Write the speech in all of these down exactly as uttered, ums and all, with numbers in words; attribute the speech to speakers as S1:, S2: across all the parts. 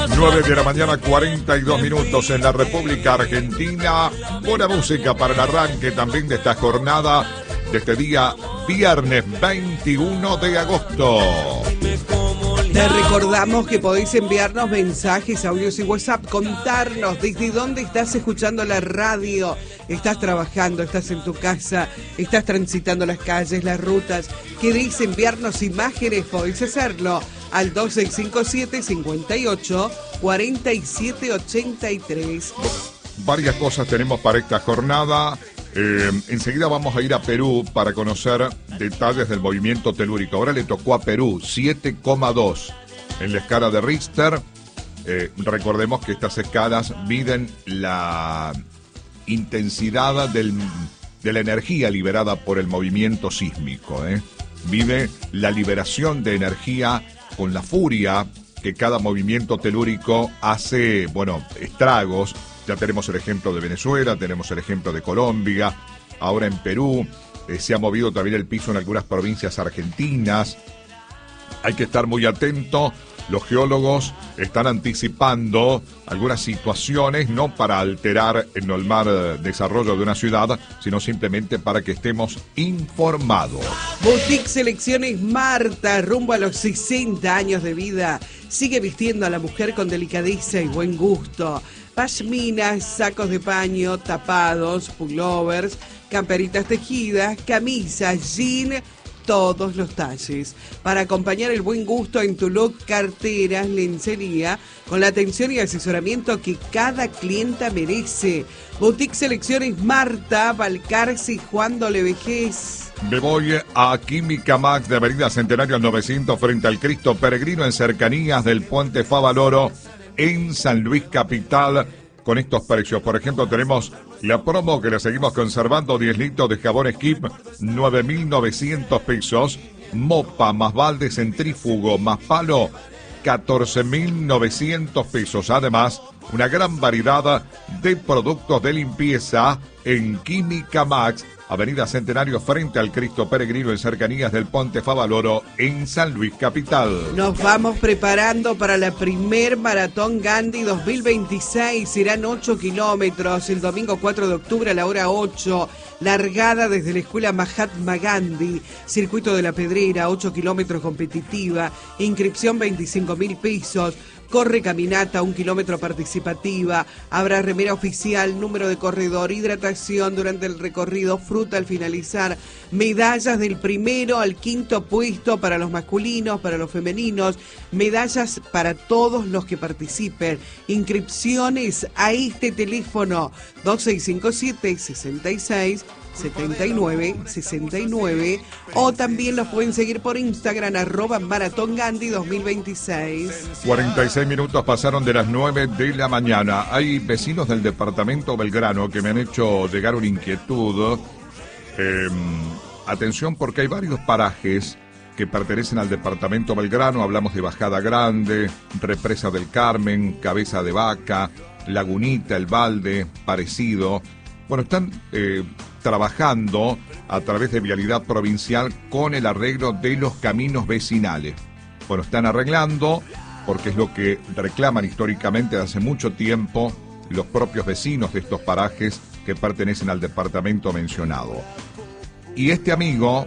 S1: nueve de la mañana, cuarenta y dos minutos en la República Argentina. Buena música para el arranque también de esta jornada, de este día viernes veintiuno de agosto.
S2: Te recordamos que podéis enviarnos mensajes, audios y WhatsApp, contarnos desde dónde estás escuchando la radio. Estás trabajando, estás en tu casa, estás transitando las calles, las rutas. ¿Queréis enviarnos imágenes? Podéis hacerlo al dos seis cinco siete, cincuenta y ocho, cuarenta y siete ochenta y tres.
S1: Varias cosas tenemos para esta jornada. Eh, enseguida vamos a ir a Perú para conocer detalles del movimiento telúrico. Ahora le tocó a Perú, siete coma dos en la escala de Richter. Eh, recordemos que estas escalas miden la intensidad del, de la energía liberada por el movimiento sísmico. ¿eh? Mide la liberación de energía con la furia que cada movimiento telúrico hace, bueno, estragos. Ya tenemos el ejemplo de Venezuela, tenemos el ejemplo de Colombia, ahora en Perú, eh, se ha movido también el piso en algunas provincias argentinas. Hay que estar muy atento, los geólogos están anticipando algunas situaciones, no para alterar el normal desarrollo de una ciudad, sino simplemente para que estemos informados.
S2: Boutique Selecciones Marta, rumbo a los sesenta años de vida, sigue vistiendo a la mujer con delicadeza y buen gusto. Pashminas, sacos de paño, tapados, pullovers, camperitas tejidas, camisas, jean, todos los talles. Para acompañar el buen gusto en tu look, carteras, lencería, con la atención y asesoramiento que cada clienta merece. Boutique Selecciones Marta, Balcarce y Juan Dolevejez.
S1: Me voy a Química Max de Avenida Centenario novecientos frente al Cristo Peregrino en cercanías del Puente Favaloro en San Luis Capital, con estos precios. Por ejemplo, tenemos la promo que la seguimos conservando, diez litros de jabón Skip, nueve mil novecientos pesos, mopa más balde centrífugo más palo, catorce mil novecientos pesos. Además, una gran variedad de productos de limpieza en Química Max, Avenida Centenario frente al Cristo Peregrino en cercanías del Puente Favaloro en San Luis Capital.
S2: Nos vamos preparando para la primer Maratón Gandhi dos mil veintiséis. Serán ocho kilómetros el domingo cuatro de octubre a la hora ocho. Largada desde la Escuela Mahatma Gandhi. Circuito de la Pedrera, ocho kilómetros competitiva. Inscripción veinticinco mil pesos. Corre caminata, un kilómetro participativa, habrá remera oficial, número de corredor, hidratación durante el recorrido, fruta al finalizar, medallas del primero al quinto puesto para los masculinos, para los femeninos, medallas para todos los que participen. Inscripciones a este teléfono dos seis cinco siete, sesenta y seis, setenta y nueve, sesenta y nueve, o también los pueden seguir por Instagram, arroba Maratón Gandhi dos mil veintiséis.
S1: cuarenta y seis minutos pasaron de las nueve de la mañana. Hay vecinos del departamento Belgrano que me han hecho llegar una inquietud. Eh, atención, porque hay varios parajes que pertenecen al departamento Belgrano. Hablamos de Bajada Grande, Represa del Carmen, Cabeza de Vaca, Lagunita, El Balde, Parecido. Bueno, están eh, trabajando a través de Vialidad Provincial con el arreglo de los caminos vecinales. Bueno, están arreglando porque es lo que reclaman históricamente de hace mucho tiempo los propios vecinos de estos parajes que pertenecen al departamento mencionado. Y este amigo,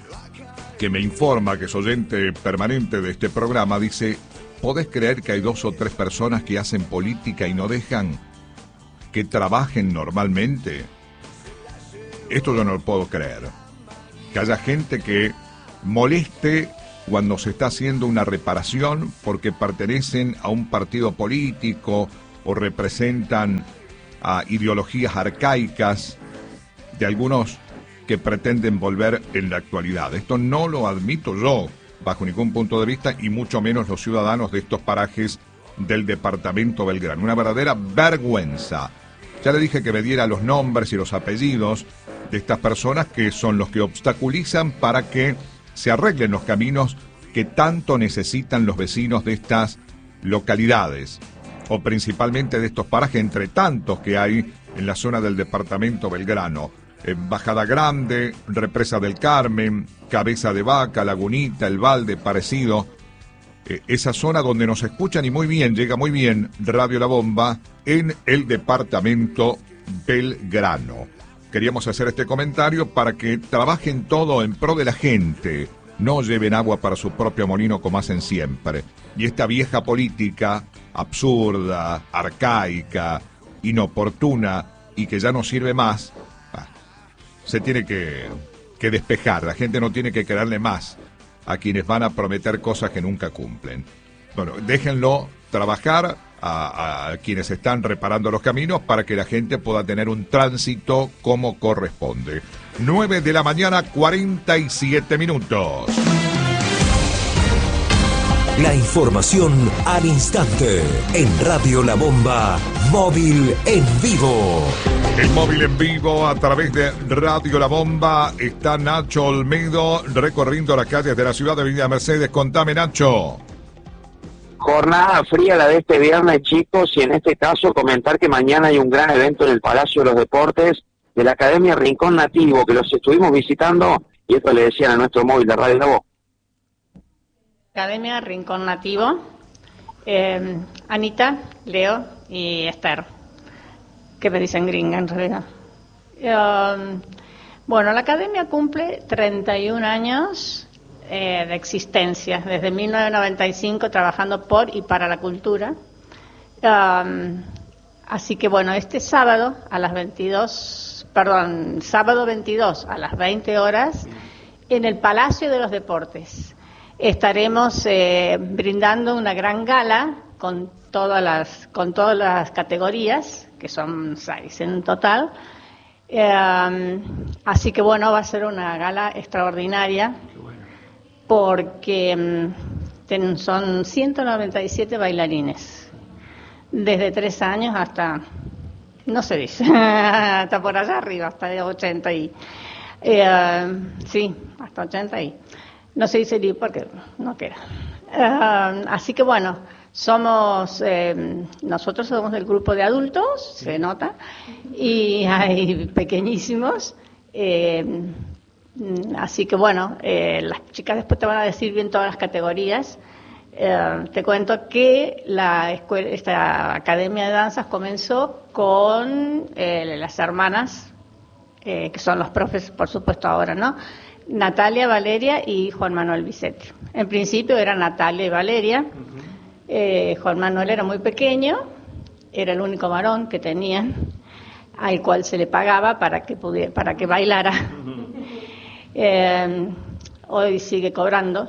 S1: que me informa que es oyente permanente de este programa, dice: ¿podés creer que hay dos o tres personas que hacen política y no dejan que trabajen normalmente? Esto yo no lo puedo creer. Que haya gente que moleste cuando se está haciendo una reparación porque pertenecen a un partido político o representan a ideologías arcaicas de algunos que pretenden volver en la actualidad. Esto no lo admito yo bajo ningún punto de vista, y mucho menos los ciudadanos de estos parajes del departamento Belgrano. Una verdadera vergüenza. Ya le dije que me diera los nombres y los apellidos de estas personas que son los que obstaculizan para que se arreglen los caminos que tanto necesitan los vecinos de estas localidades, o principalmente de estos parajes, entre tantos que hay en la zona del departamento Belgrano. En Bajada Grande, Represa del Carmen, Cabeza de Vaca, Lagunita, El Balde, Parecido. eh, esa zona donde nos escuchan y muy bien, llega muy bien Radio La Bomba en el departamento Belgrano. Queríamos hacer este comentario para que trabajen todo en pro de la gente, no lleven agua para su propio molino como hacen siempre. Y esta vieja política absurda, arcaica, inoportuna y que ya no sirve más, ah, se tiene que, que despejar. La gente no tiene que creerle más a quienes van a prometer cosas que nunca cumplen. Bueno, déjenlo trabajar a, a quienes están reparando los caminos para que la gente pueda tener un tránsito como corresponde. nueve de la mañana, cuarenta y siete minutos.
S3: La información al instante en Radio La Bomba, móvil en vivo.
S1: El móvil en vivo a través de Radio La Bomba. Está Nacho Olmedo recorriendo las calles de la ciudad de Villa Mercedes. Contame, Nacho.
S4: Jornada fría la de este viernes, chicos, y en este caso comentar que mañana hay un gran evento en el Palacio de los Deportes de la Academia Rincón Nativo, que los estuvimos visitando, y esto le decían a nuestro móvil de Radio La Voz.
S5: Academia Rincón Nativo, eh, Anita, Leo y Esther, que me dicen gringa en realidad. Eh, bueno, la Academia cumple treinta y un años Eh, de existencia, desde mil novecientos noventa y cinco trabajando por y para la cultura. Um, así que bueno, este sábado a las veintidós, perdón, sábado veintidós a las veinte horas en el Palacio de los Deportes estaremos eh, brindando una gran gala con todas las con todas las categorías, que son seis en total. Eh, así que bueno, va a ser una gala extraordinaria, porque ten, son ciento noventa y siete bailarines, desde tres años hasta, no se dice, hasta por allá arriba, hasta de ochenta y, eh, sí, hasta ochenta y, no se dice ni porque no queda. Eh, así que bueno, somos, eh, nosotros somos del grupo de adultos, se nota, y hay pequeñísimos, eh, así que bueno, eh, las chicas después te van a decir bien todas las categorías. Eh, te cuento que la escuela, esta academia de danzas comenzó con eh, las hermanas, eh, que son los profes, por supuesto ahora, ¿no? Natalia, Valeria y Juan Manuel Vicente. En principio eran Natalia y Valeria. Uh-huh. eh, Juan Manuel era muy pequeño, era el único varón que tenían, al cual se le pagaba para que pudiera, para que bailara. Uh-huh. Eh, hoy sigue cobrando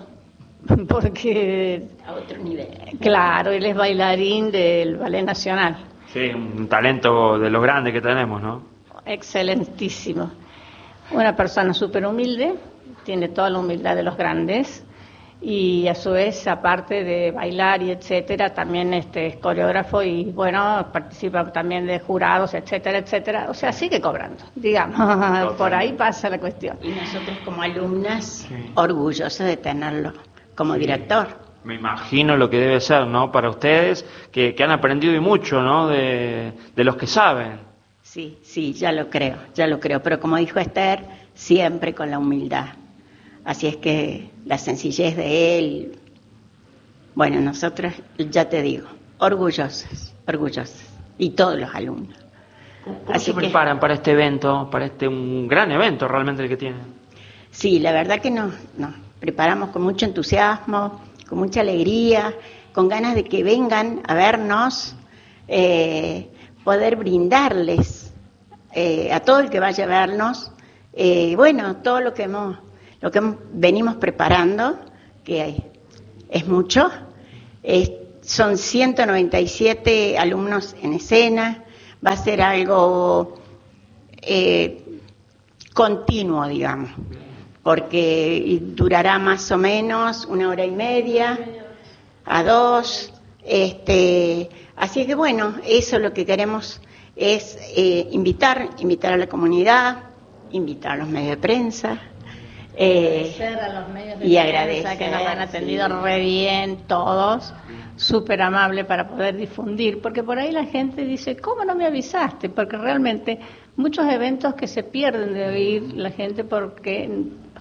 S5: porque
S6: a otro nivel.
S5: Claro, él es bailarín del Ballet Nacional.
S7: Sí, un talento de los grandes que tenemos, ¿no?
S5: Excelentísimo. Una persona súper humilde, tiene toda la humildad de los grandes, y a su vez, aparte de bailar y etcétera, también este es coreógrafo y bueno, participa también de jurados, etcétera, etcétera. O sea, sigue cobrando, digamos. Por ahí pasa la cuestión.
S6: Y nosotros como alumnas, sí, orgullosas de tenerlo como sí, director.
S7: Me imagino lo que debe ser, ¿no? Para ustedes, que, que han aprendido y mucho, ¿no? De, de los que saben.
S6: Sí, sí, ya lo creo, ya lo creo. Pero como dijo Esther, siempre con la humildad. Así es que la sencillez de él, bueno, nosotros, ya te digo, orgullosos, orgullosos, y todos los alumnos.
S7: ¿Cómo Así se que, preparan para este evento, para este un gran evento realmente el que tienen?
S6: Sí, la verdad que nos, nos preparamos con mucho entusiasmo, con mucha alegría, con ganas de que vengan a vernos, eh, poder brindarles eh, a todo el que vaya a vernos, eh, bueno, todo lo que hemos... Lo que venimos preparando, que hay, es mucho, es, son ciento noventa y siete alumnos en escena, va a ser algo eh, continuo, digamos, porque durará más o menos una hora y media a dos, este, así que bueno, eso lo que queremos es eh, invitar, invitar a la comunidad, invitar a los medios de prensa.
S5: Eh, agradecer a los medios de
S6: y
S5: prensa
S6: agradecer,
S5: que nos han atendido
S6: sí,
S5: re bien todos, súper amable para poder difundir, porque por ahí la gente dice, ¿cómo no me avisaste? Porque realmente muchos eventos que se pierden de oír la gente porque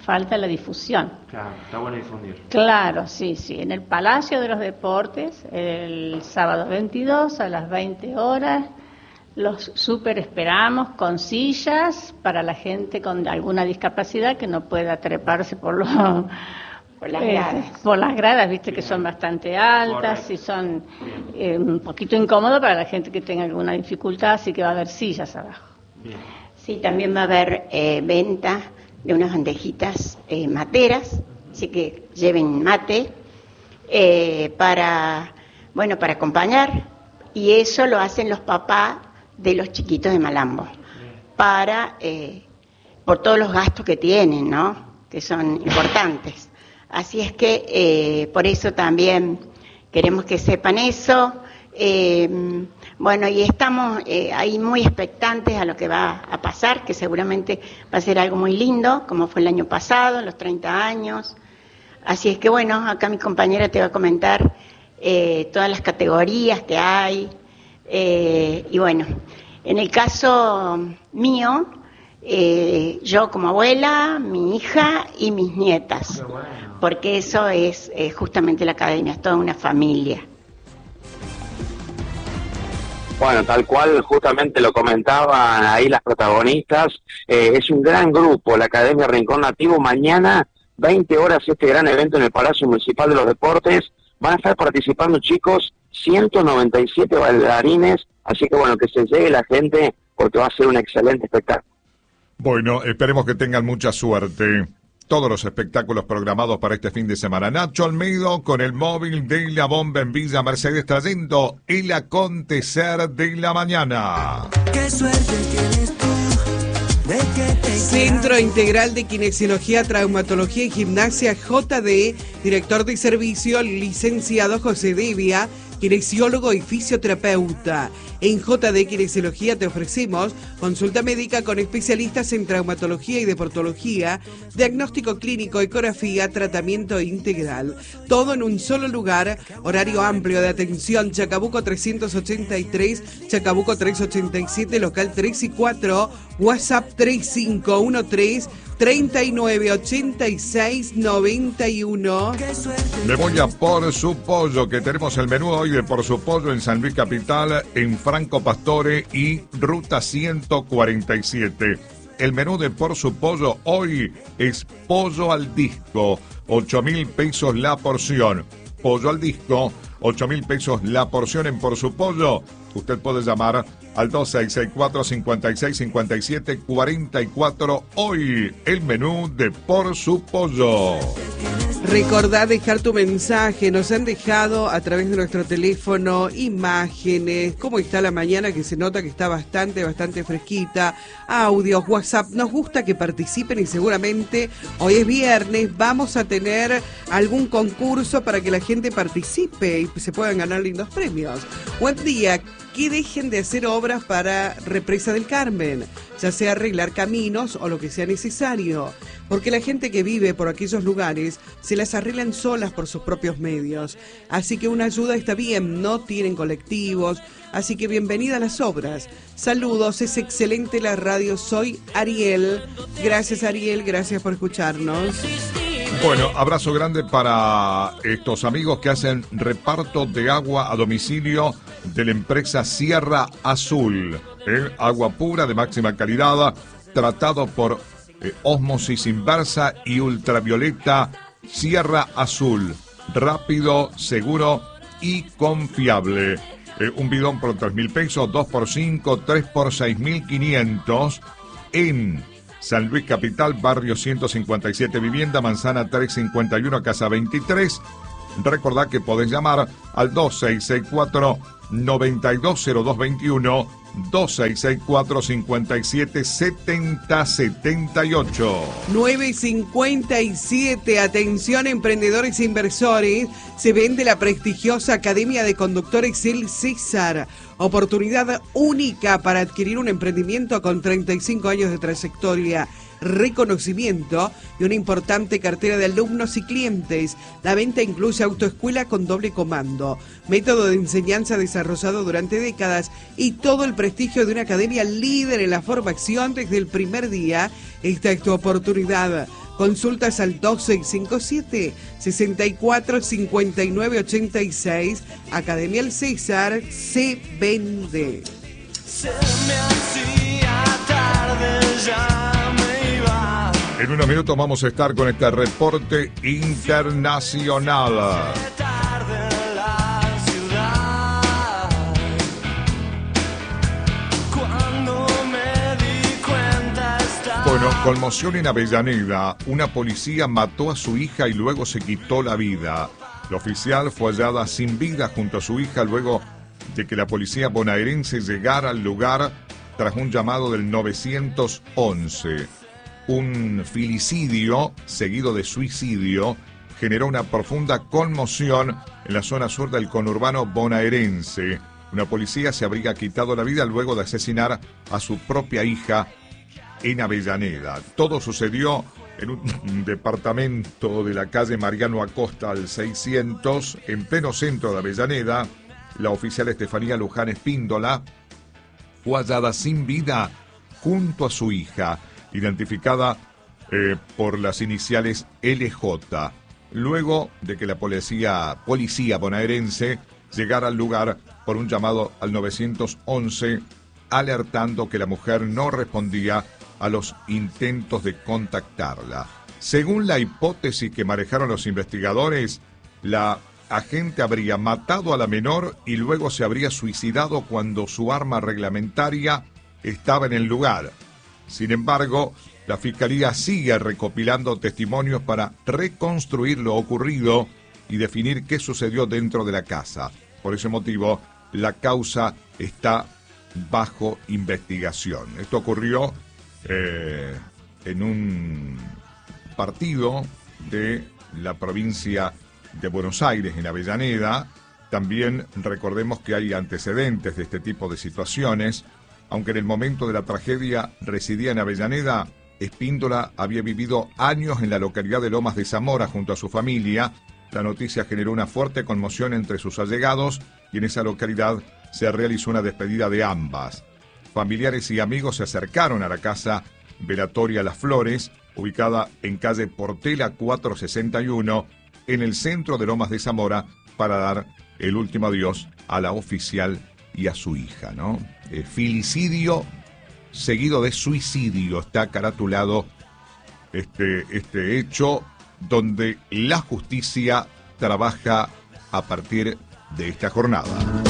S5: falta la difusión.
S7: Claro, está bueno difundir.
S5: Claro, sí, sí. En el Palacio de los Deportes, el sábado veintidós a las veinte horas, los super esperamos con sillas para la gente con alguna discapacidad que no pueda treparse por los...
S6: Por las gradas.
S5: Eh, por las gradas, viste que son bastante altas. Correcto. Y son eh, un poquito incómodos para la gente que tenga alguna dificultad, así que va a haber sillas abajo.
S7: Bien.
S6: Sí, también va a haber eh, venta de unas bandejitas eh, materas, así que lleven mate eh, para, bueno, para acompañar, y eso lo hacen los papás de los chiquitos de Malambo, para, eh, por todos los gastos que tienen, ¿no?, que son importantes. Así es que eh, por eso también queremos que sepan eso. Eh, bueno, y estamos eh, ahí muy expectantes a lo que va a pasar, que seguramente va a ser algo muy lindo, como fue el año pasado, los treinta años. Así es que bueno, acá mi compañera te va a comentar eh, todas las categorías que hay. Eh, y bueno, en el caso mío, eh, yo como abuela, mi hija y mis nietas, porque eso es eh, justamente la academia, es toda una familia.
S4: Bueno, tal cual, justamente lo comentaban ahí las protagonistas, eh, es un gran grupo, la Academia Rincón Nativo. Mañana, veinte horas, este gran evento en el Palacio Municipal de los Deportes. Van a estar participando, chicos, ciento noventa y siete bailarines, así que bueno, que se llegue la gente, porque va a ser un excelente espectáculo.
S1: Bueno, esperemos que tengan mucha suerte. Todos los espectáculos programados para este fin de semana. Nacho Almeida con el móvil de La Bomba en Villa Mercedes, trayendo el acontecer de la mañana.
S8: Qué suerte tienes tú de que te
S2: Centro Integral de Kinesiología, Traumatología y Gimnasia J D, director de servicio, licenciado José Devia, kinesiólogo y fisioterapeuta. En J D Kinesiología te ofrecemos consulta médica con especialistas en traumatología y deportología, diagnóstico clínico, ecografía, tratamiento integral. Todo en un solo lugar, horario amplio de atención, Chacabuco trescientos ochenta y tres, Chacabuco trescientos ochenta y siete, local tres y cuatro, WhatsApp tres cinco uno tres, treinta y nueve ochenta y seis noventa y uno.
S1: Me voy a Por Su Pollo, que tenemos el menú hoy de Por Su Pollo en San Luis Capital, en Franco Pastore y Ruta ciento cuarenta y siete. El menú de Por Su Pollo hoy es pollo al disco, ocho mil pesos la porción. Pollo al disco, ocho mil pesos la porción en Por Su Pollo. Usted puede llamar al dos seis seis cuatro, cinco seis, cinco siete, cuatro cuatro. Hoy el menú de Por Su Pollo.
S2: Recordá dejar tu mensaje. Nos han dejado a través de nuestro teléfono imágenes, cómo está la mañana, que se nota que está bastante, bastante fresquita, audios, WhatsApp. Nos gusta que participen y seguramente hoy es viernes, vamos a tener algún concurso para que la gente participe y se puedan ganar lindos premios. Buen día. Que dejen de hacer obras para Represa del Carmen, ya sea arreglar caminos o lo que sea necesario, porque la gente que vive por aquellos lugares se las arreglan solas por sus propios medios, así que una ayuda está bien, no tienen colectivos, así que bienvenida a las obras. Saludos, es excelente la radio, soy Ariel. Gracias Ariel, gracias por escucharnos.
S1: Bueno, abrazo grande para estos amigos que hacen reparto de agua a domicilio de la empresa Sierra Azul. ¿eh? Agua pura de máxima calidad, tratado por eh, ósmosis inversa y ultravioleta. Sierra Azul, rápido, seguro y confiable. Eh, un bidón por tres mil pesos, dos por cinco, tres por seis mil quinientos en San Luis Capital, barrio ciento cincuenta y siete, vivienda, manzana trescientos cincuenta y uno, casa veintitrés. Recordad que podés llamar al dos seis seis cuatro, nueve dos cero dos dos uno, dos seis seis cuatro, cinco siete, siete cero siete ocho.
S2: nueve cincuenta y siete, atención emprendedores e inversores, se vende la prestigiosa Academia de Conductores El César. Oportunidad única para adquirir un emprendimiento con treinta y cinco años de trayectoria, reconocimiento y una importante cartera de alumnos y clientes. La venta incluye autoescuela con doble comando, método de enseñanza desarrollado durante décadas y todo el prestigio de una academia líder en la formación desde el primer día. Esta es tu oportunidad. Consultas al dos seis cinco siete, seis cuatro cinco nueve ocho seis. Academia El César se vende.
S8: Se me hacía tarde, ya me iba.
S1: En unos minutos vamos a estar con este reporte internacional.
S8: Tarde la ciudad. Cuando me di cuenta estaba.
S1: Bueno, conmoción en Avellaneda. Una policía mató a su hija y luego se quitó la vida. La oficial fue hallada sin vida junto a su hija luego de que la policía bonaerense llegara al lugar tras un llamado del nueve once. Un filicidio seguido de suicidio generó una profunda conmoción en la zona sur del conurbano bonaerense. Una policía se habría quitado la vida luego de asesinar a su propia hija en Avellaneda. Todo sucedió en un departamento de la calle Mariano Acosta al seiscientos, en pleno centro de Avellaneda. La oficial Estefanía Luján Espíndola fue hallada sin vida junto a su hija, identificada eh, por las iniciales L J, luego de que la policía, policía bonaerense llegara al lugar por un llamado al nueve once, alertando que la mujer no respondía a los intentos de contactarla. Según la hipótesis que manejaron los investigadores, la agente habría matado a la menor y luego se habría suicidado cuando su arma reglamentaria estaba en el lugar. Sin embargo, la Fiscalía sigue recopilando testimonios para reconstruir lo ocurrido y definir qué sucedió dentro de la casa. Por ese motivo, la causa está bajo investigación. Esto ocurrió eh, en un partido de la provincia de Buenos Aires, en Avellaneda. También recordemos que hay antecedentes de este tipo de situaciones. Aunque en el momento de la tragedia residía en Avellaneda, Espíndola había vivido años en la localidad de Lomas de Zamora junto a su familia. La noticia generó una fuerte conmoción entre sus allegados y en esa localidad se realizó una despedida de ambas. Familiares y amigos se acercaron a la casa velatoria Las Flores, ubicada en calle Portela cuatrocientos sesenta y uno, en el centro de Lomas de Zamora, para dar el último adiós a la oficial y a su hija, ¿no? Eh, filicidio seguido de suicidio está caratulado este, este hecho, donde la justicia trabaja a partir de esta jornada.